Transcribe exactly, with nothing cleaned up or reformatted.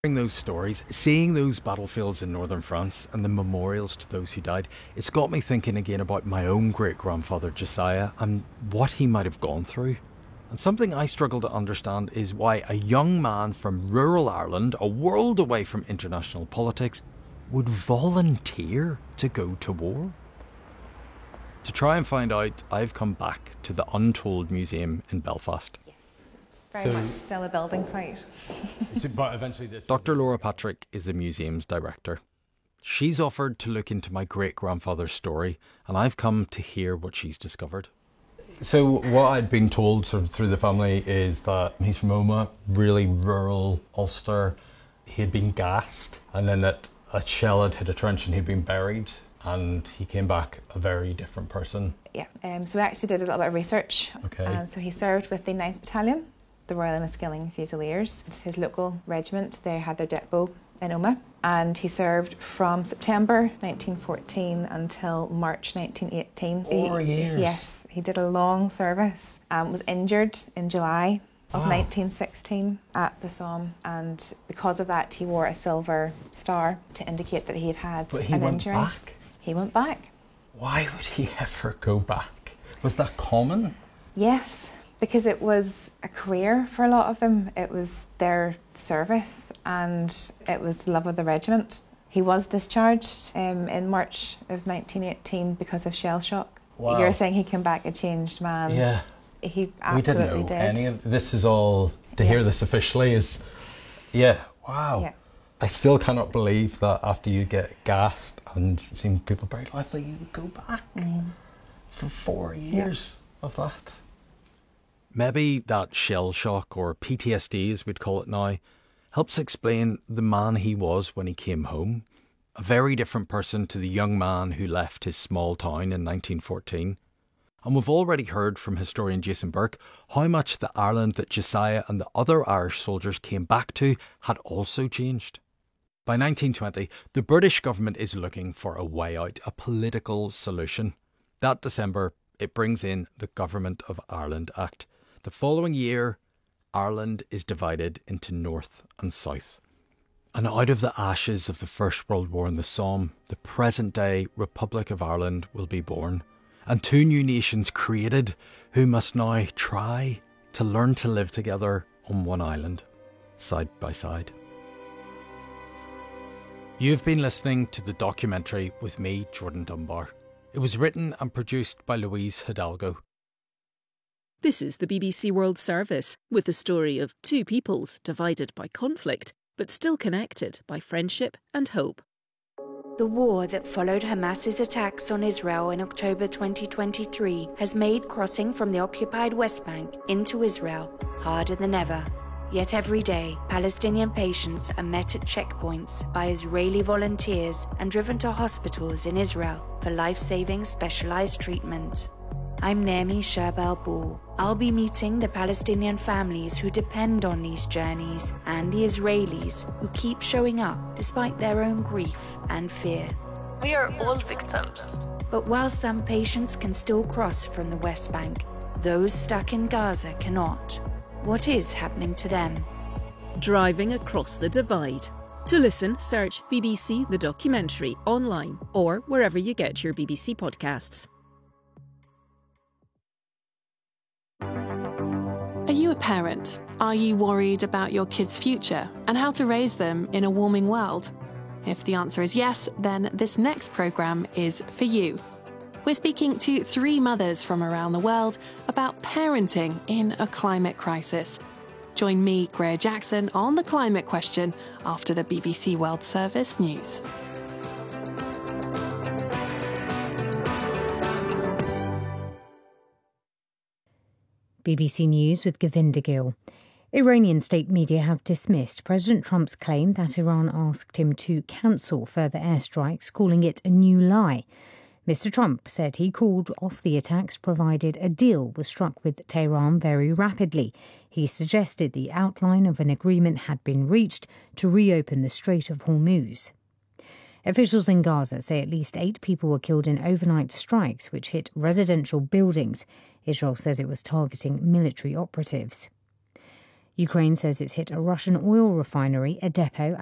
Hearing those stories, seeing those battlefields in northern France and the memorials to those who died, it's got me thinking again about my own great-grandfather Josiah and what he might have gone through. And something I struggle to understand is why a young man from rural Ireland, a world away from international politics, would volunteer to go to war. To try and find out, I've come back to the Untold Museum in Belfast. Very so, much still a building site. so, but eventually this Doctor Laura Patrick is the museum's director. She's offered to look into my great-grandfather's story, and I've come to hear what she's discovered. So what I'd been told sort of through the family is that he's from Omagh, really rural Ulster. He had been gassed, and then that a shell had hit a trench and he'd been buried, and he came back a very different person. Yeah, um, so we actually did a little bit of research. Okay. And so he served with the ninth Battalion, the Royal Enniskilling Fusiliers. His local regiment, they had their depot in Omagh, and he served from September nineteen fourteen until March nineteen eighteen. Four he, years? Yes, he did a long service, um, was injured in July of wow. nineteen sixteen at the Somme, and because of that he wore a silver star to indicate that he had had but he an went injury. Back? He went back. Why would he ever go back? Was that common? Yes. Because it was a career for a lot of them. It was their service and it was the love of the regiment. He was discharged um, in March of nineteen eighteen because of shell shock. Wow. You're saying he came back a changed man. Yeah. He absolutely we didn't know did. Any of this is all to yeah. hear this officially is yeah, wow. Yeah. I still cannot believe that after you get gassed and seeing people buried alive that you would go back mm. for four years yeah. of that. Maybe that shell shock, or P T S D as we'd call it now, helps explain the man he was when he came home. A very different person to the young man who left his small town in nineteen fourteen. And we've already heard from historian Jason Burke how much the Ireland that Josiah and the other Irish soldiers came back to had also changed. By nineteen twenty, the British government is looking for a way out, a political solution. That December, it brings in the Government of Ireland Act. The following year, Ireland is divided into North and South. And out of the ashes of the First World War in the Somme, the present-day Republic of Ireland will be born. And two new nations created who must now try to learn to live together on one island, side by side. You've been listening to the documentary with me, Jordan Dunbar. It was written and produced by Louise Hidalgo. This is the B B C World Service, with the story of two peoples divided by conflict, but still connected by friendship and hope. The war that followed Hamas's attacks on Israel in October twenty twenty-three has made crossing from the occupied West Bank into Israel harder than ever. Yet every day, Palestinian patients are met at checkpoints by Israeli volunteers and driven to hospitals in Israel for life-saving specialized treatment. I'm Naomi Sherbel-Ball. I'll be meeting the Palestinian families who depend on these journeys and the Israelis who keep showing up despite their own grief and fear. We are all victims. But while some patients can still cross from the West Bank, those stuck in Gaza cannot. What is happening to them? Driving across the divide. To listen, search B B C The Documentary online or wherever you get your B B C podcasts. Are you a parent? Are you worried about your kids' future and how to raise them in a warming world? If the answer is yes, then this next programme is for you. We're speaking to three mothers from around the world about parenting in a climate crisis. Join me, Greer Jackson, on the climate question after the B B C World Service news. B B C News with Govinda Gill. Iranian state media have dismissed President Trump's claim that Iran asked him to cancel further airstrikes, calling it a new lie. Mister Trump said he called off the attacks provided a deal was struck with Tehran very rapidly. He suggested the outline of an agreement had been reached to reopen the Strait of Hormuz. Officials in Gaza say at least eight people were killed in overnight strikes which hit residential buildings. Israel says it was targeting military operatives. Ukraine says it's hit a Russian oil refinery, a depot